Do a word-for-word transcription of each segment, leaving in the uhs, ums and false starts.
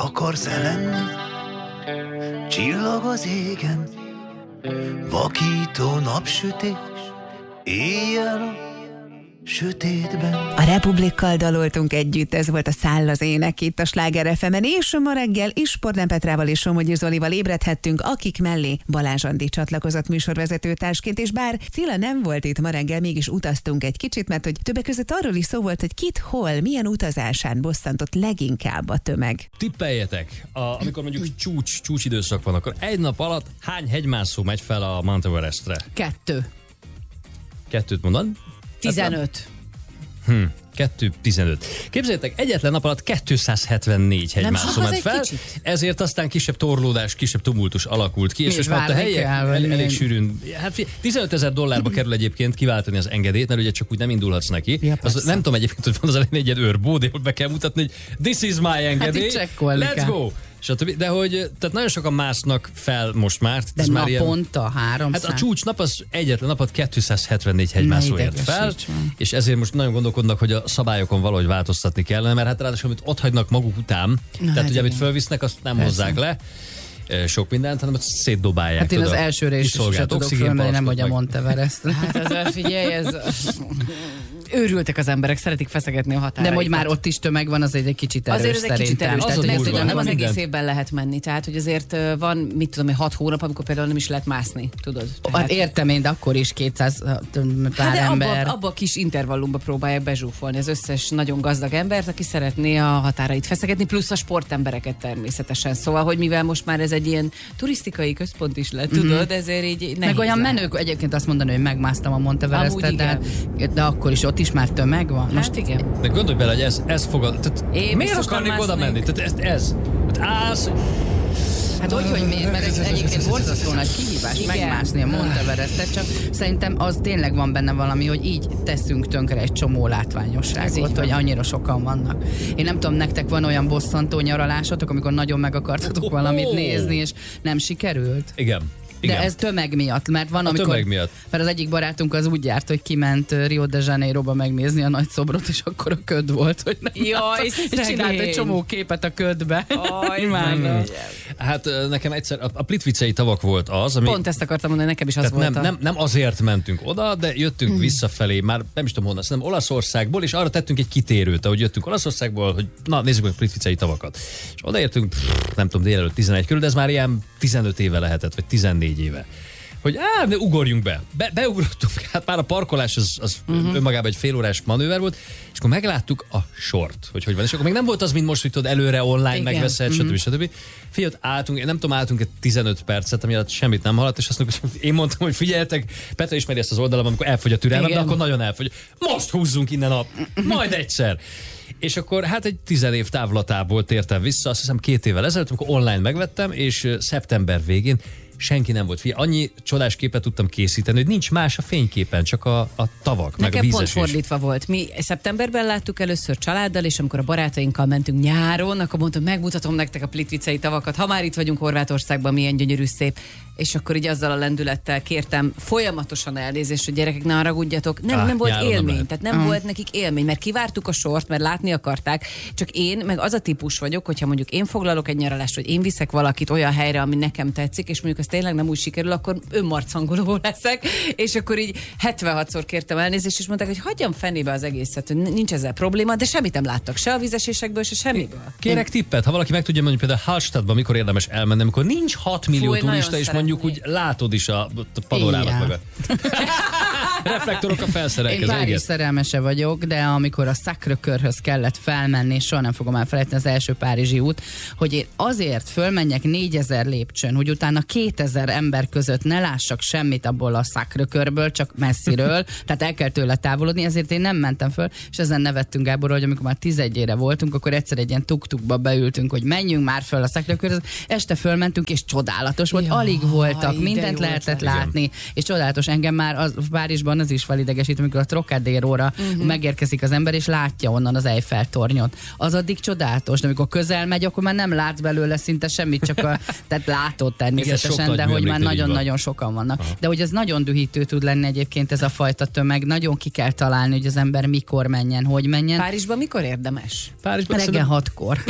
akarsz lenni? Csillag az égen, vakító napsütés, éjjel a sötétben. A Republikkal daloltunk együtt, ez volt a Száll az ének itt a Sláger ef emen, és ma reggel is Sportnán Petrával és Somogyi Zolival ébredhettünk, akik mellé Balázs Andi csatlakozott műsorvezetőtársként, és bár Cilla nem volt itt ma reggel, mégis utaztunk egy kicsit, mert hogy többek között arról is szó volt, hogy kit, hol, milyen utazásán bosszantott leginkább a tömeg. Tippeljetek, a, amikor mondjuk csúcs, csúcs időszak van, akkor egy nap alatt hány hegymászó megy fel a Mount Everestre? Kettő. Kettőt mondod? Tizenöt. Hm, kettő, tizenöt. Képzeljétek, egyetlen nap alatt kétszázhetvennégy hegymászó ment fel, kicsit. Ezért aztán kisebb torlódás, kisebb tumultus alakult ki, és most már a helyek el, elég sűrűn. Hát tizenötezer dollárba kerül egyébként kiváltani az engedélyt, mert ugye csak úgy nem indulhatsz neki. Ja, az, nem tudom egyébként, hogy van az elején egy ilyen őrbó, de be kell mutatni, hogy this is my engedély, hát let's go! Stb. De hogy, tehát nagyon sokan másznak fel most már. De naponta háromszáz. Hát a csúcsnap az egyetlen napot kétszázhetvennégy hegymászó ért fel, és ezért most nagyon gondolkodnak, hogy a szabályokon valahogy változtatni kellene, mert hát ráadásul, amit ott hagynak maguk után, na, tehát hát ugye, amit fölvisznek, azt nem Persze. hozzák le, sok mindent, hanem azt szétdobálják. Hát én az elsőre is sem tudok fölmenni, nem hogy a Mount Everest. Hát ez, figyelj, ez... Őrültek az emberek, szeretik feszegetni a határaikat. De hogy már ott is tömeg van, az egy kicsit erős azért szerintem. Kicsit erős, tehát, tehát, hogy nem az egész évben lehet menni, tehát hogy azért van, mit tudom, hat hónap, amikor például nem is lehet mászni, tudod? Tehát... Hát értem én, de akkor is kétszáz pár hát ember. Abba, abba a kis intervallumba próbálják bezsúfolni az összes nagyon gazdag embert, aki szeretné a határait feszegetni, plusz a sportembereket természetesen. Szóval, hogy mivel most már ez egy ilyen turisztikai központ is lett, tudod, mm-hmm. ezért így nehéz. Meg olyan lehet. menők, egyébként azt mondani, hogy megmásztam a Mount Everestet, de, de akkor is ott is már tömeg van. Hát most igen. De gondolj bele, hogy ez, ez fogad... Tehát miért akarnék oda menni? Tehát ez... ez. Tehát állsz... Hát úgy, hogy miért, mert ez egyébként borzasztó nagy kihívás igen. megmászni a Mount Everestet, csak szerintem az tényleg van benne valami, hogy így teszünk tönkre egy csomó látványosságot, hogy annyira sokan vannak. Én nem tudom, nektek van olyan bosszantó nyaralásotok, amikor nagyon meg akartatok oh, valamit oh. nézni, és nem sikerült? Igen. Igen. De ez tömeg miatt, mert van, amikor... tömeg miatt. Mert az egyik barátunk az úgy járt, hogy kiment Rio de Janeiroba megnézni a nagy szobrot, és akkor a köd volt, hogy nem Jaj, és csinált egy csomó képet a ködbe. Imádom. Hát nekem egyszer a, a Plitvicei tavak volt az, ami... Pont ezt akartam mondani, nekem is az volt. Nem, nem, nem azért mentünk oda, de jöttünk mm. visszafelé, már nem is tudom honnan, szerintem Olaszországból, és arra tettünk egy kitérőt, ahogy jöttünk Olaszországból, hogy na, nézzük meg a Plitvicei tavakat. És odaértünk, pff, nem tudom, délelőtt tizenegy körül, de ez már ilyen tizenöt éve lehetett, vagy tizennégy éve. Hogy á, de ugorjunk be. be. Beugrottunk, hát már a parkolás az, az uh-huh. önmagában egy félórás manőver volt, és akkor megláttuk a sort, hogy hogy van. És akkor még nem volt az, mint most, hogy tudod, előre online igen. megveszed, uh-huh. stb. stb. Figyelj, álltunk, én nem tudom, álltunk egy tizenöt percet, ami alatt semmit nem haladt, és azt mondjuk, én mondtam, hogy figyeljetek, Petra ismeri ezt az oldalam, amikor elfogy a türelmem, de akkor nagyon elfogy. Most húzzunk innen a, majd egyszer. És akkor hát egy tizen év távlatából tértem vissza, azt hiszem két évvel ezelőtt, amikor online megvettem, és szeptember végén senki nem volt. Figyelj, annyi csodás képet tudtam készíteni, hogy nincs más a fényképen, csak a, a tavak, nekem meg a vízesés. Pont fordítva volt. Mi szeptemberben láttuk először családdal, és amikor a barátainkkal mentünk nyáron, akkor mondtam, megmutatom nektek a Plitvicei tavakat. Ha már itt vagyunk Horvátországban, milyen gyönyörű szép. És akkor így azzal a lendülettel kértem folyamatosan elnézést, hogy gyerekek, ne haragudjatok. Nem, ah, nem volt élmény, nem tehát nem uh. volt nekik élmény, mert kivártuk a sort, mert látni akarták. Csak én, meg az a típus vagyok, hogyha mondjuk én foglalok egy nyaralást, hogy én viszek valakit olyan helyre, ami nekem tetszik, és mondjuk az tényleg nem úgy sikerül, akkor önmarcangoló leszek, és akkor így hetvenhatszor kértem elnézést, és mondták, hogy hagyjam fenébe az egészet, hogy nincs ezzel probléma, de semmit nem láttak, se a vízesésekből, se semmiből. Kérek tippet, ha valaki meg tudja mondani, például Hallstattban mikor érdemes elmenni, amikor nincs hat millió Fúj, turista, és mondjuk úgy látod is a, a panorámat mögött. Reflektorok a felszerelkező. Én Párizs szerelmese vagyok, de amikor a Sacré-Cœurhöz kellett felmenni, és soha nem fogom elfelejteni az első párizsi út, hogy én azért fölmenjek négyezer lépcsőn, hogy utána kétezer ember között ne lássak semmit abból a Sacré-Cœurből, csak messziről, tehát el kell tőle távolodni, ezért én nem mentem föl, és ezen nevettünk Gáborra, hogy amikor már tizenegyére voltunk, akkor egyszer egy ilyen tuk-tukba beültünk, hogy menjünk már föl a Sacré-Cœurhöz, este fölmentünk, és csodálatos volt, ja, alig voltak, mindent lehetett látni, és csodálatos. Engem már az Párizsban Párizsban az is felidegesít, amikor a Trocadéróra uh-huh. megérkezik az ember, és látja onnan az Eiffel-tornyot. Az addig csodálatos, de amikor közel megy, akkor már nem látsz belőle szinte semmit, csak a, tehát látod természetesen, de hogy már nagyon-nagyon sokan vannak. Aha. De hogy ez nagyon dühítő tud lenni egyébként ez a fajta tömeg, nagyon ki kell találni, hogy az ember mikor menjen, hogy menjen. Párizsban mikor érdemes? Párizsban reggel szerintem... hatkor.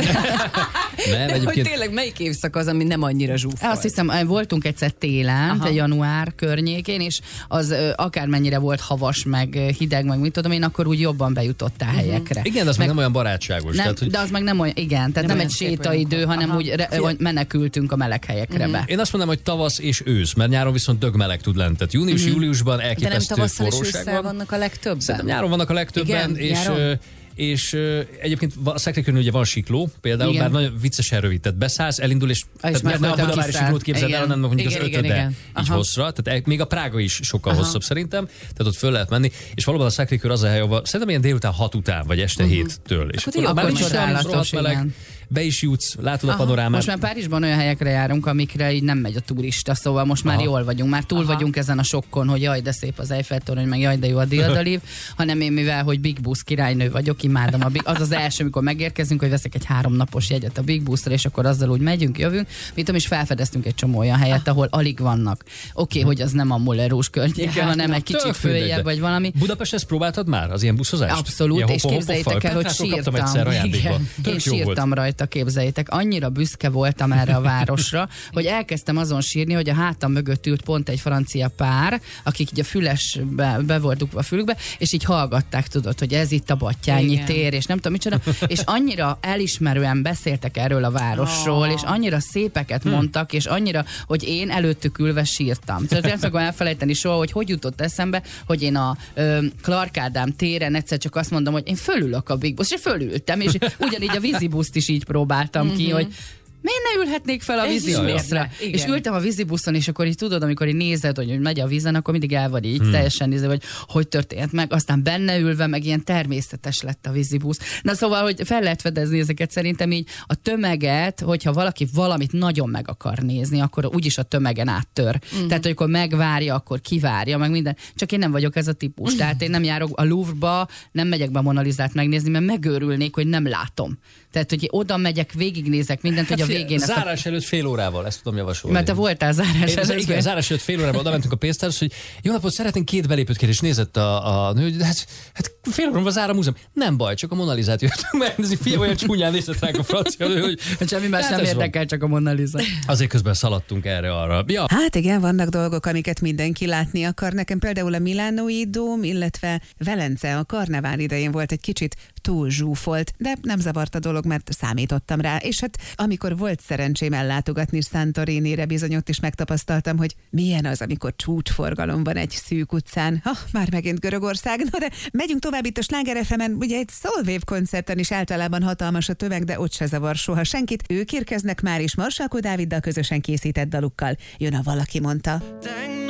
Nem, de hogy tényleg melyik évszak az, ami nem annyira zsúfolt? Azt hiszem, voltunk egyszer télen, de január környékén, és az akármennyire volt havas, meg hideg, meg mit tudom én, akkor úgy jobban bejutottál uh-huh. helyekre. Igen, de az meg nem olyan barátságos. Nem, tehát, hogy... De az meg nem olyan, igen, tehát nem, nem egy sétaidő, hanem aha. úgy re, menekültünk a meleg helyekre uh-huh. be. Én azt mondom, hogy tavasz és ősz, mert nyáron viszont dögmeleg tud lenni. Tehát június-júliusban uh-huh. elképesztő forróság van. De nem tavasszal és ősszel vannak a legtöbben? Szerintem nyáron vannak a legtöbben, igen, és... Nyáron? És uh, egyébként a Szekré-körül ugye van sikló, például, igen. bár nagyon viccesen rövid, tehát beszállsz, elindul, és tehát ne, ne a budavári siklót képzeld el, hanem mondjuk igen, az ötöde igen, igen. így aha. hosszra, tehát még a Prága is sokkal aha. hosszabb szerintem, tehát ott föl lehet menni, és valóban a Szekré-kör az a hely, ahol szerintem ilyen délután hat után, vagy este uh-huh. héttől. És akkor, akkor, akkor csodálatos, igen. Be is jutsz, látod aha. a panorámát. Most már Párizsban olyan helyekre járunk, amikre így nem megy a turista, szóval most már aha. jól vagyunk, már túl aha. vagyunk ezen a sokkon, hogy jaj, de szép az Eiffel-torony, meg jaj, de jó a Diadalív, hanem én mivel, hogy Big Bus királynő vagyok, imádom a Big, az az első, amikor megérkezünk, hogy veszek egy háromnapos jegyet a Big Busra, és akkor azzal úgy megyünk, jövünk. Mit tudom, és felfedeztünk egy csomó olyan helyet, ahol alig vannak. Oké, okay, hmm. hogy az nem a Moulin Rouge környéke, ja, hanem egy kicsit följebb, vagy valami. Budapest, ezt próbáltad már, az ilyen buszozást? Abszolút, ilyen és képzeljétek el, hogy sírtam. Igen, én sírtam rajta, képzeljétek. Annyira büszke voltam erre a városra, hogy elkezdtem azon sírni, hogy a hátam mögött ült pont egy francia pár, akik így a fülesbe be volt dugva a fülükbe, és így hallgatták, tudod, hogy ez itt a Battyányi igen. tér, és nem tudom micsoda, és annyira elismerően beszéltek erről a városról, oh. és annyira szépeket hmm. mondtak, és annyira, hogy én előttük ülve sírtam. Tehát nem fogom elfelejteni soha, hogy hogy jutott eszembe, hogy én a ö, Clark Ádám téren egyszer csak azt mondom, hogy én fölülök a Big Bus, és fölültem, és ugyanígy a vízibuszt is így próbáltam ki, hogy miért ne ülhetnék fel a vízibuszra? És ültem a vízibuszon, és akkor így tudod, amikor így nézed, hogy megy a vízen, akkor mindig el vagy így, hmm. teljesen nézed, hogy hogy történt meg, aztán benne ülve, meg ilyen természetes lett a vízibusz. Na szóval, hogy fel lehet fedezni ezeket, szerintem így a tömeget, hogyha valaki valamit nagyon meg akar nézni, akkor úgyis a tömegen áttör. Hmm. Tehát, hogy akkor megvárja, akkor kivárja, meg minden. Csak én nem vagyok ez a típus. Tehát én nem járok a Louvre-ba, nem megyek be a Mona Lisát megnézni, mert megőrülnék, hogy nem látom. Tehát, hogy oda megyek, végignézek mindent, hogy a végén... Zárás a... előtt fél órával, ezt tudom javasolni. Mert te voltál zárás Én, előtt. Igen, zárás előtt fél órával oda mentünk a pénztárhoz, hogy jó napot, szeretnénk két belépőt kérni, és nézett a, a nő, hogy hát, hát fél óra zár a múzeum. Nem baj, csak a Mona Lisát jöttünk megnézni, fiam, olyan csúnyán nézett ránk a francia nő, hogy... Semmi más nem érdekel, csak a Mona Lisa. Azért közben szaladtunk erre-arra. Ja. Hát igen, vannak dolgok, amiket mindenki látni akar. Nekem például a Milánói dóm, illetve Velence a karnevál idején volt egy kicsit túl zsúfolt, de nem zavart a dolog, mert számítottam rá. És hát amikor volt szerencsém ellátogatni Santorinire, bizony ott is megtapasztaltam, hogy milyen az, amikor csúcsforgalom van egy szűk utcán. Ha, már megint Görögország. No, de megyünk tovább itt a Sláger ef emen, ugye egy Soulwave koncerten is általában hatalmas a tömeg, de ott se zavar soha senkit. Ők érkeznek már is Marsalkó Dáviddal közösen készített dalukkal. Jön a Valaki mondta.